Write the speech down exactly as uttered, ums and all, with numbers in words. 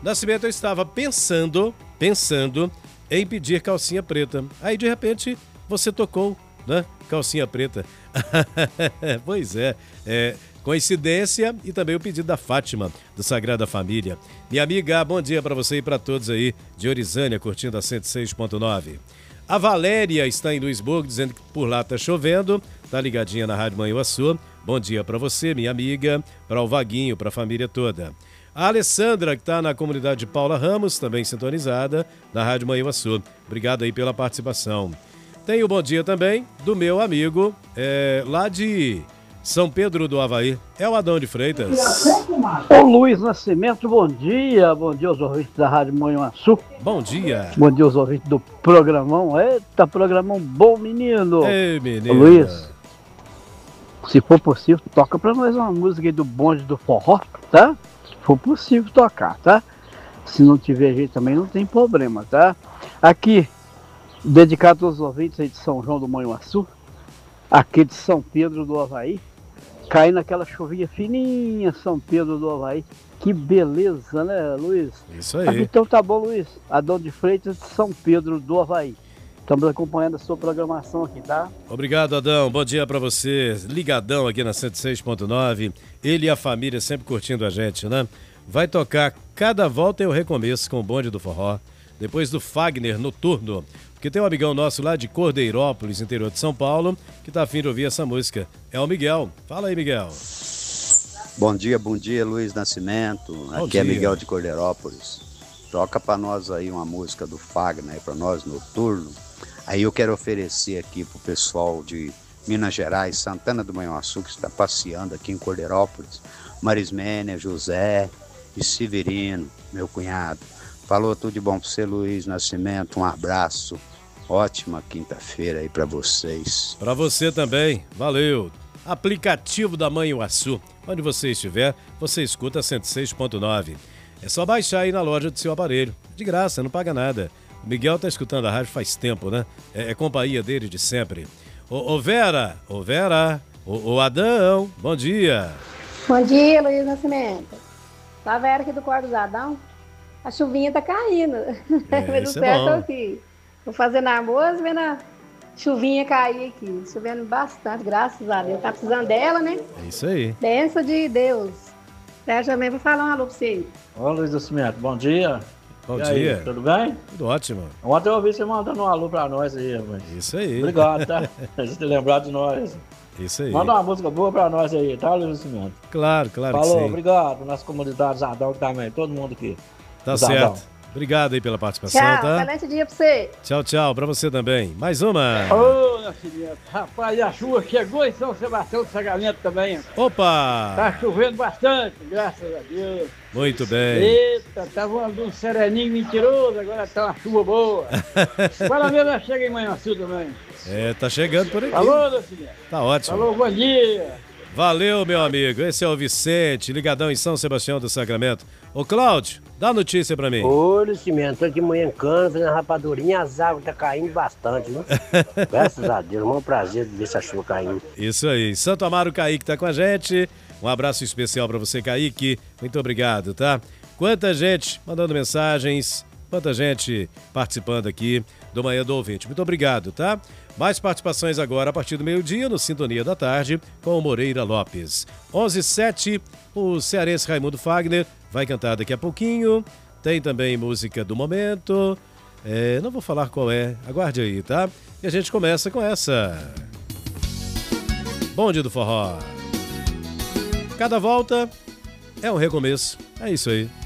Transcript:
Nascimento, eu estava pensando, pensando em pedir calcinha preta. Aí, de repente, você tocou, né? Calcinha preta. Pois é, é coincidência e também o pedido da Fátima, do Sagrada Família. Minha amiga, bom dia para você e para todos aí de Orizânia, curtindo a cento e seis ponto nove. A Valéria está em Duisburgo, dizendo que por lá tá chovendo, tá ligadinha na Rádio Manhuaçu. Bom dia para você, minha amiga, para o Vaguinho, para a família toda. A Alessandra, que está na comunidade de Paula Ramos, também sintonizada na Rádio Manhuaçu. Obrigado aí pela participação. Tem o bom dia também do meu amigo é, lá de São Pedro do Avaí, é o Adão de Freitas. Ô Luiz Nascimento, bom dia. Bom dia aos ouvintes da Rádio Manhuaçu. Bom dia. Bom dia aos ouvintes do programão. Eita, programão bom, menino. Ei, menino. Ô, Luiz, se for possível, toca pra nós uma música aí do bonde do forró, tá? Se for possível tocar, tá? Se não tiver jeito também não tem problema, tá? Aqui, dedicado aos ouvintes aí de São João do Manhuaçu, aqui de São Pedro do Avaí, caindo aquela chuvinha fininha, São Pedro do Avaí. Que beleza, né, Luiz? Isso aí. Aqui, então tá bom, Luiz. Adão de Freitas de São Pedro do Avaí. Estamos acompanhando a sua programação aqui, tá? Obrigado, Adão. Bom dia pra você. Ligadão aqui na cento e seis ponto nove. Ele e a família sempre curtindo a gente, né? Vai tocar Cada Volta é o Recomeço com o bonde do forró. Depois do Fagner Noturno. Porque tem um amigão nosso lá de Cordeirópolis, interior de São Paulo, que tá afim de ouvir essa música. É o Miguel. Fala aí, Miguel. Bom dia, bom dia, Luiz Nascimento. Bom Aqui dia. é Miguel de Cordeirópolis. Toca pra nós aí uma música do Fagner, pra nós, Noturno. Aí eu quero oferecer aqui pro pessoal de Minas Gerais, Santana do Manhuaçu, que está passeando aqui em Cordeirópolis. Marismênia, José e Severino, meu cunhado. Falou tudo de bom pra você, Luiz Nascimento. Um abraço. Ótima quinta-feira aí pra vocês. Pra você também. Valeu. Aplicativo da Manhuaçu. Onde você estiver, você escuta cento e seis ponto nove. É só baixar aí na loja do seu aparelho. De graça, não paga nada. O Miguel tá escutando a rádio faz tempo, né? É, é companhia dele de sempre. Ô, ô Vera, ô Vera, ô, ô Adão, bom dia. Bom dia, Luiz Nascimento. Tá Vera aqui do quarto do Adão. A chuvinha tá caindo. É, Mas o isso é certo bom. é aqui. Vou fazer narmoso, vendo a chuvinha cair aqui. Chovendo bastante, graças a Deus. Tá precisando dela, né? É isso aí. Bênção de Deus. Até também vou falar um alô pra você. Ô Luiz Nascimento, bom dia. Bom E dia. aí, tudo bem? Tudo ótimo. Ontem eu ouvi você mandando um alô pra nós aí, rapaz. Isso aí. Obrigado, tá? A gente ter lembrado de nós. Isso aí. Manda uma música boa pra nós aí, tá, Luiz Nascimento? Claro, claro Falou, que sim. obrigado. Nossa comunidade Zadão também, todo mundo aqui. Tá Zadão. certo. Obrigado aí pela participação, Tchau, tá? excelente dia pra você. Tchau, tchau. Pra você também. Mais uma. Ô, Nascimento, rapaz, a chuva chegou em São Sebastião do Sacramento também. Opa! Tá chovendo bastante, graças a Deus. Muito bem. Eita, tava um sereninho mentiroso, agora tá uma chuva boa. Agora mesmo chega em Manhuaçu também. É, tá chegando por aqui. Falou, Nascimento. Tá ótimo. Falou, bom dia. Valeu, meu amigo. Esse é o Vicente, ligadão em São Sebastião do Sacramento. Ô, Cláudio, dá notícia pra mim. Ô, Nascimento, tô aqui manhãncando, fazendo rapadurinha, as águas tá caindo bastante, viu? Graças a Deus, é um prazer ver essa chuva caindo. Isso aí. Santo Amaro Kaique tá com a gente. Um abraço especial pra você, Kaique. Muito obrigado, tá? Quanta gente mandando mensagens, quanta gente participando aqui do Manhã do Ouvinte. Muito obrigado, tá? Mais participações agora a partir do meio-dia no Sintonia da Tarde com o Moreira Lopes. onze e sete, o cearense Raimundo Fagner vai cantar daqui a pouquinho. Tem também música do momento. É, não vou falar qual é, aguarde aí, tá? E a gente começa com essa. Bonde do Forró. Cada volta é um recomeço. É isso aí.